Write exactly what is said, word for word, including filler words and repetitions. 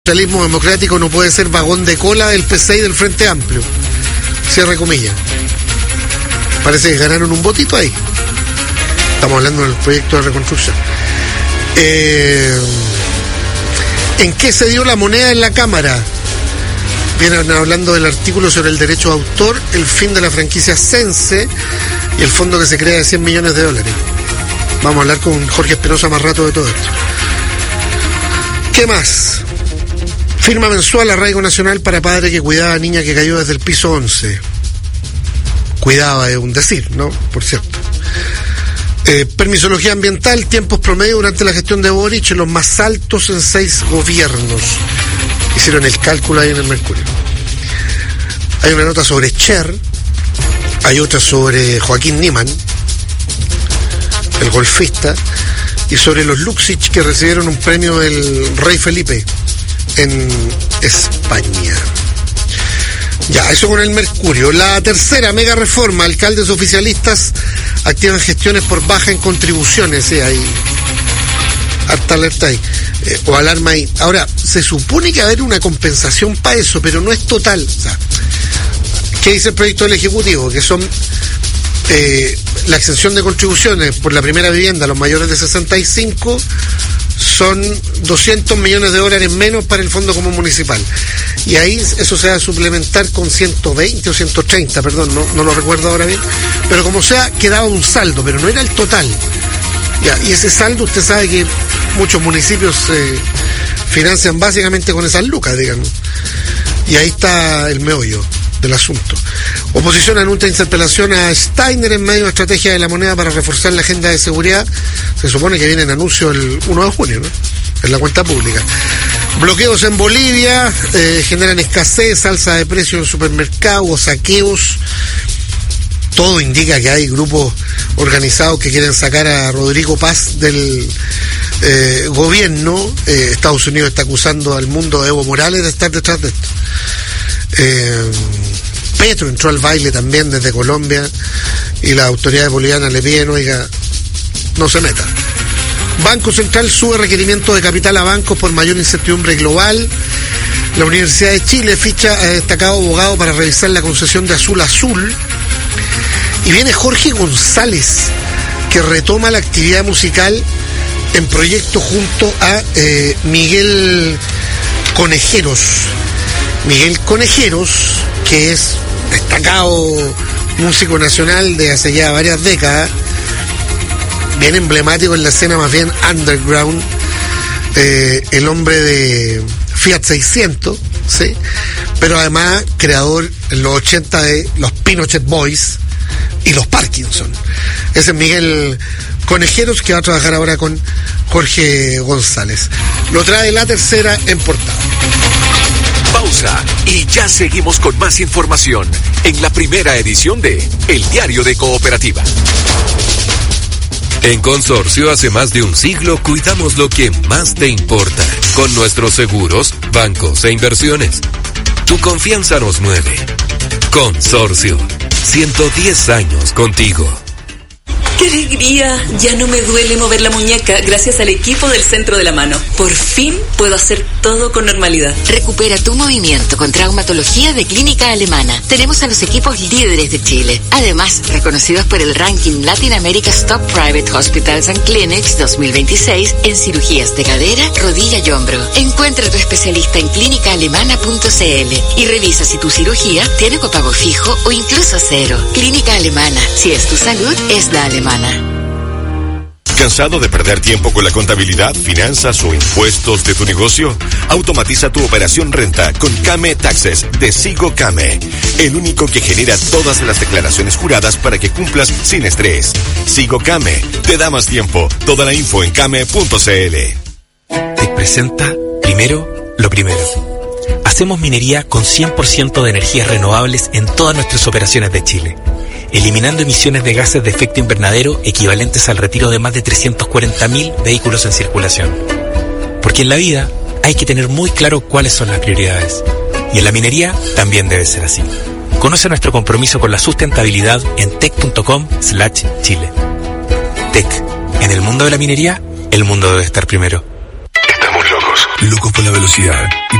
El socialismo democrático no puede ser vagón de cola del P C y del Frente Amplio. Cierre comillas. Parece que ganaron un votito ahí. Estamos hablando del proyecto de reconstrucción. Eh, ¿En qué se dio la moneda en la Cámara? Vienen hablando del artículo sobre el derecho de autor, el fin de la franquicia Sense y el fondo que se crea de cien millones de dólares. Vamos a hablar con Jorge Espinosa más rato de todo esto. ¿Qué más? Firma mensual arraigo nacional para padre que cuidaba a niña que cayó desde el piso once. Cuidaba es un decir, ¿no? Por cierto. Eh, permisología ambiental, tiempos promedio durante la gestión de Boric, los más altos en seis gobiernos. Hicieron el cálculo ahí en el Mercurio. Hay una nota sobre Cher, hay otra sobre Joaquín Niemann, el golfista, y sobre los Luxich que recibieron un premio del Rey Felipe en España. Ya, eso con el Mercurio. La tercera mega reforma, alcaldes oficialistas activan gestiones por baja en contribuciones. Sí, hay harta alerta ahí, eh, o alarma ahí. Ahora, se supone que va a haber una compensación para eso, pero no es total. O sea, ¿qué dice el proyecto del Ejecutivo? Que son eh, la exención de contribuciones por la primera vivienda a los mayores de sesenta y cinco, son doscientos millones de dólares menos para el Fondo Común Municipal. Y ahí eso se va a suplementar con ciento veinte o ciento treinta, perdón, no, no lo recuerdo ahora bien. Pero como sea, quedaba un saldo, pero no era el total. Ya, y ese saldo, usted sabe que muchos municipios se eh, financian básicamente con esas lucas, digamos. Y ahí está el meollo del asunto. Oposición anuncia interpelación a Steiner en medio de estrategia de la moneda para reforzar la agenda de seguridad. Se supone que viene en anuncio el uno de junio, ¿no? En la cuenta pública. Bloqueos en Bolivia, eh, generan escasez, alza de precios en supermercados, saqueos. Todo indica que hay grupos organizados que quieren sacar a Rodrigo Paz del eh, gobierno. Eh, Estados Unidos está acusando al mundo de Evo Morales de estar detrás de esto. Eh, Petro entró al baile también desde Colombia y las autoridades bolivianas le piden, oiga, no se meta. Banco Central sube requerimiento de capital a bancos por mayor incertidumbre global. La Universidad de Chile ficha a destacado abogado para revisar la concesión de Azul Azul. Y viene Jorge González, que retoma la actividad musical en proyecto junto a eh, Miguel Conejeros. Miguel Conejeros, que es destacado músico nacional de hace ya varias décadas, bien emblemático en la escena más bien underground, eh, el hombre de Fiat seiscientos, ¿sí? Pero además creador en los ochenta de los Pinochet Boys y los Parkinson. Ese es Miguel Conejeros, que va a trabajar ahora con Jorge González. Lo trae La Tercera en portada. Pausa y ya seguimos con más información en la primera edición de El Diario de Cooperativa. En Consorcio hace más de un siglo cuidamos lo que más te importa con nuestros seguros, bancos e inversiones. Tu confianza nos mueve. Consorcio, ciento diez años contigo. ¡Qué alegría! Ya no me duele mover la muñeca gracias al equipo del Centro de la Mano. Por fin puedo hacer todo con normalidad. Recupera tu movimiento con traumatología de Clínica Alemana. Tenemos a los equipos líderes de Chile. Además, reconocidos por el ranking Latin America's Top Private Hospitals and Clinics dos mil veintiséis en cirugías de cadera, rodilla y hombro. Encuentra a tu especialista en clínica alemana punto c l y revisa si tu cirugía tiene copago fijo o incluso cero. Clínica Alemana. Si es tu salud, es la alemana. ¿Cansado de perder tiempo con la contabilidad, finanzas o impuestos de tu negocio? Automatiza tu operación renta con Came Taxes de Sigo Came, el único que genera todas las declaraciones juradas para que cumplas sin estrés. Sigo Came, te da más tiempo. Toda la info en came punto c l. Te presenta primero lo primero. Hacemos minería con cien por ciento de energías renovables en todas nuestras operaciones de Chile, eliminando emisiones de gases de efecto invernadero equivalentes al retiro de más de trescientos cuarenta mil vehículos en circulación. Porque en la vida hay que tener muy claro cuáles son las prioridades. Y en la minería también debe ser así. Conoce nuestro compromiso con la sustentabilidad en tec punto com slash chile. Tec, en el mundo de la minería, el mundo debe estar primero. Estamos locos. locos por la velocidad.